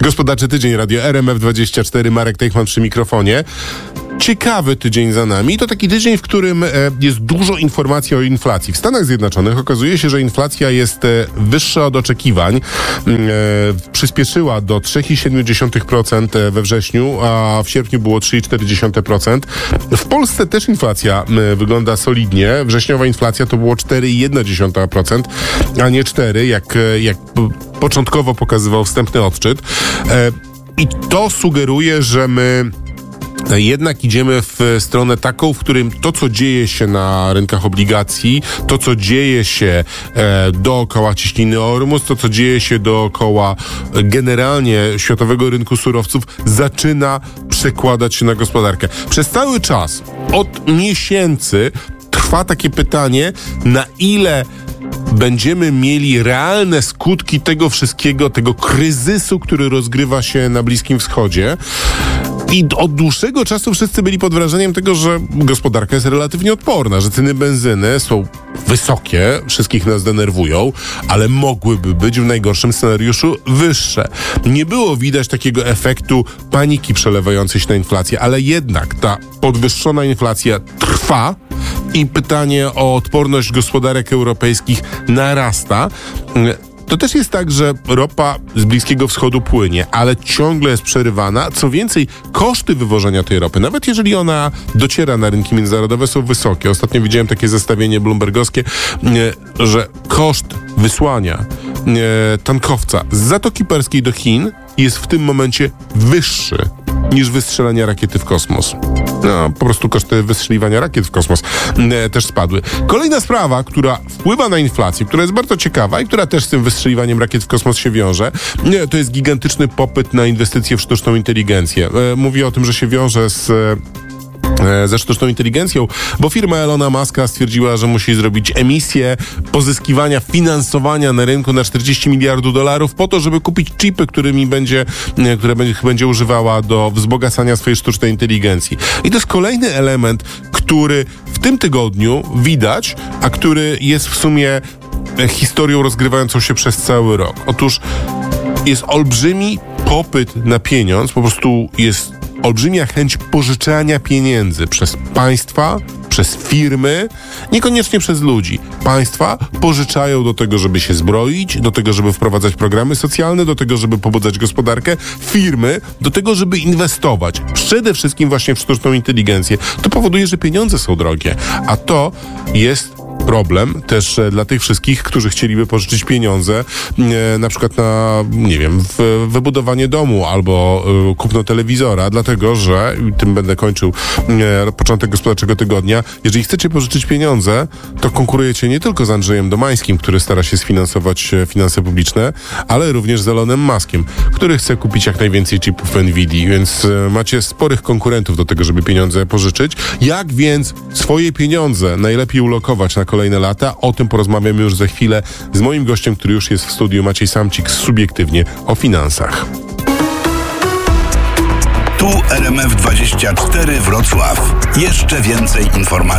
Gospodarczy tydzień, Radio RMF24, Marek Teichman przy mikrofonie. Ciekawy tydzień za nami. To taki tydzień, w którym jest dużo informacji o inflacji. W Stanach Zjednoczonych okazuje się, że inflacja jest wyższa od oczekiwań. Przyspieszyła do 3,7% we wrześniu, a w sierpniu było 3,4%. W Polsce też inflacja wygląda solidnie. Wrześniowa inflacja to było 4,1%, a nie 4%, jak początkowo pokazywał wstępny odczyt. I to sugeruje, że my jednak idziemy w stronę taką, w którym to, co dzieje się na rynkach obligacji, to, co dzieje się dookoła ciśniny Ormus, to, co dzieje się dookoła generalnie światowego rynku surowców, zaczyna przekładać się na gospodarkę. Przez cały czas, od miesięcy, trwa takie pytanie, na ile będziemy mieli realne skutki tego wszystkiego, tego kryzysu, który rozgrywa się na Bliskim Wschodzie. I od dłuższego czasu wszyscy byli pod wrażeniem tego, że gospodarka jest relatywnie odporna, że ceny benzyny są wysokie, wszystkich nas denerwują, ale mogłyby być w najgorszym scenariuszu wyższe. Nie było widać takiego efektu paniki przelewającej się na inflację, ale jednak ta podwyższona inflacja trwa i pytanie o odporność gospodarek europejskich narasta. To też jest tak, że ropa z Bliskiego Wschodu płynie, ale ciągle jest przerywana. Co więcej, koszty wywożenia tej ropy, nawet jeżeli ona dociera na rynki międzynarodowe, są wysokie. Ostatnio widziałem takie zestawienie bloombergowskie, że koszt wysłania tankowca z Zatoki Perskiej do Chin jest w tym momencie wyższy niż wystrzelania rakiety w kosmos. No, po prostu koszty wystrzeliwania rakiet w kosmos też spadły. Kolejna sprawa, która wpływa na inflację, która jest bardzo ciekawa i która też z tym wystrzeliwaniem rakiet w kosmos się wiąże, to jest gigantyczny popyt na inwestycje w sztuczną inteligencję. Mówię o tym, że się wiąże ze sztuczną inteligencją, bo firma Elona Muska stwierdziła, że musi zrobić emisję pozyskiwania finansowania na rynku na $40 miliardów po to, żeby kupić chipy, które będzie używała do wzbogacania swojej sztucznej inteligencji. I to jest kolejny element, który w tym tygodniu widać, a który jest w sumie historią rozgrywającą się przez cały rok. Otóż jest olbrzymi popyt na pieniądz, po prostu jest olbrzymia chęć pożyczania pieniędzy przez państwa, przez firmy, niekoniecznie przez ludzi. Państwa pożyczają do tego, żeby się zbroić, do tego, żeby wprowadzać programy socjalne, do tego, żeby pobudzać gospodarkę. Firmy do tego, żeby inwestować. Przede wszystkim właśnie w sztuczną inteligencję. To powoduje, że pieniądze są drogie. A to jest problem też dla tych wszystkich, którzy chcieliby pożyczyć pieniądze na przykład na, nie wiem, wybudowanie domu albo kupno telewizora, dlatego, że, tym będę kończył początek gospodarczego tygodnia, jeżeli chcecie pożyczyć pieniądze, to konkurujecie nie tylko z Andrzejem Domańskim, który stara się sfinansować finanse publiczne, ale również z Elonem Muskiem, który chce kupić jak najwięcej chipów Nvidia, więc macie sporych konkurentów do tego, żeby pieniądze pożyczyć. Jak więc swoje pieniądze najlepiej ulokować na kolejne lata? O tym porozmawiamy już za chwilę z moim gościem, który już jest w studiu, Maciej Samcik z Subiektywnie o finansach. Tu RMF24 Wrocław. Jeszcze więcej informacji.